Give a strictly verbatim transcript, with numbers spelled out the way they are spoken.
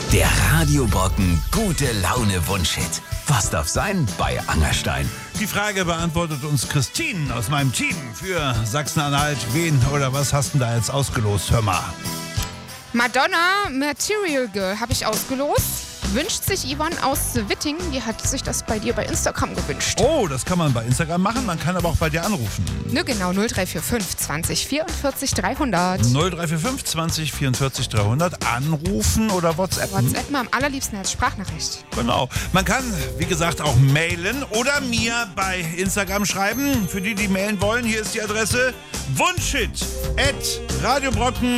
Der Radio Brocken gute Laune Wunschhit. Was darf sein bei Angerstein? Die Frage beantwortet uns Christine aus meinem Team für Sachsen-Anhalt. Wen oder was hast du da jetzt ausgelost? Hör mal. Madonna, Material Girl, habe ich ausgelost. Wünscht sich Yvonne aus Witting, die hat sich das bei dir bei Instagram gewünscht. Oh, das kann man bei Instagram machen, man kann aber auch bei dir anrufen. Ne, genau, null drei vier fünf zwanzig vierundvierzig dreihundert. null drei vier fünf zwanzig vierundvierzig dreihundert anrufen oder WhatsApp. WhatsApp mal am allerliebsten als Sprachnachricht. Genau. Man kann, wie gesagt, auch mailen oder mir bei Instagram schreiben. Für die, die mailen wollen, hier ist die Adresse wunschhit at radiobrocken